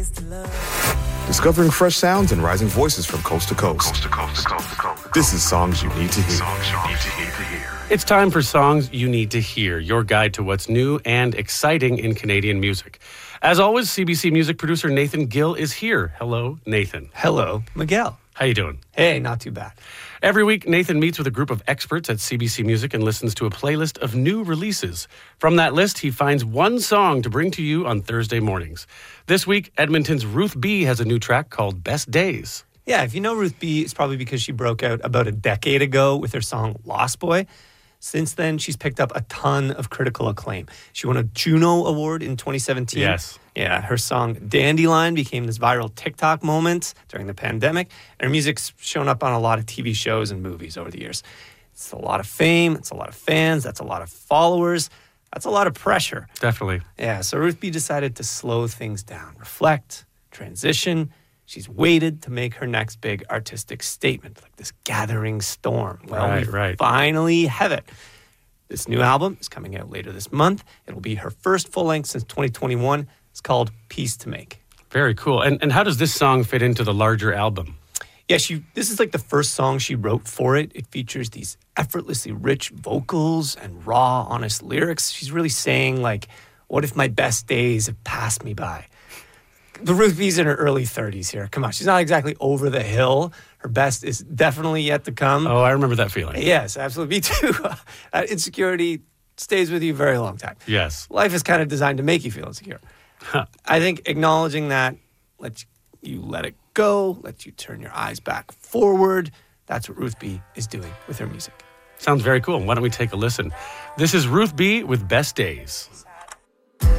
Discovering fresh sounds and rising voices from coast to coast. This is Songs You Need to Hear. It's time for Songs You Need to Hear, your guide to what's new and exciting in Canadian music. As always, CBC music producer Nathan Gill is here. Hello, Nathan. Hello, Miguel. How you doing? Hey, not too bad. Every week, Nathan meets with a group of experts at CBC Music and listens to a playlist of new releases. From that list, he finds one song to bring to you on Thursday mornings. This week, Edmonton's Ruth B has a new track called Best Days. Yeah, if you know Ruth B, it's probably because she broke out about a decade ago with her song Lost Boy. Since then, she's picked up a ton of critical acclaim. She won a Juno Award in 2017. Yes. Yeah, her song Dandelion became this viral TikTok moment during the pandemic. And her music's shown up on a lot of TV shows and movies over the years. It's a lot of fame. It's a lot of fans. That's a lot of followers. That's a lot of pressure. Definitely. Yeah, so Ruth B decided to slow things down, reflect, transition. She's waited to make her next big artistic statement, like this gathering storm. Well, we finally have it. This new album is coming out later this month. It'll be her first full length since 2021. It's called Peace to Make. Very cool. And how does this song fit into the larger album? Yeah, this is like the first song she wrote for it. It features these effortlessly rich vocals and raw, honest lyrics. She's really saying, like, what if my best days have passed me by? The Ruth B's in her early 30s here. Come on, she's not exactly over the hill. Her best is definitely yet to come. Oh, I remember that feeling. Yes, absolutely. Me too. Insecurity stays with you a very long time. Yes. Life is kind of designed to make you feel insecure. I think acknowledging that lets you let it go, lets you turn your eyes back forward. That's what Ruth B is doing with her music. Sounds very cool. Why don't we take a listen? This is Ruth B with Best Days.